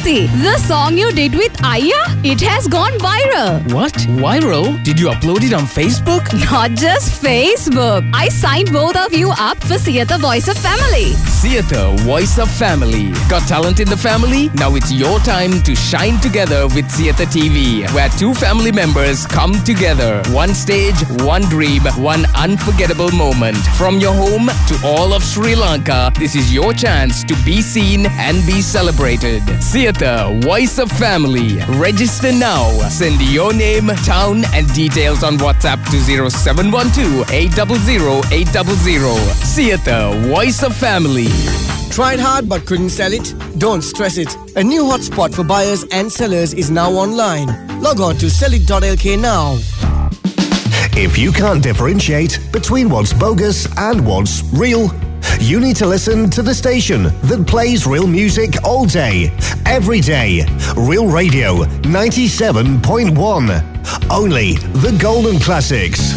Bharti, the song you did with Aya, it has gone viral. What? Viral? Did you upload it on Facebook? Not just Facebook. I signed both of you up for Theatre Voice of Family. Theatre Voice of Family. Got talent in the family? Now it's your time to shine together with Theatre TV, where two family members come together. One stage, one dream, one unforgettable moment. From your home to all of Sri Lanka, this is your chance to be seen and be celebrated. Theatre Voice of Family. Register now. Send your name, town and details on WhatsApp to 0712 800 800. Theatre Voice of Family. Tried hard but couldn't sell it? Don't stress it. A new hotspot for buyers and sellers is now online. Log on to sellit.lk now. If you can't differentiate between what's bogus and what's real, you need to listen to the station that plays real music all day, every day. Real Radio 97.1. Only the golden classics.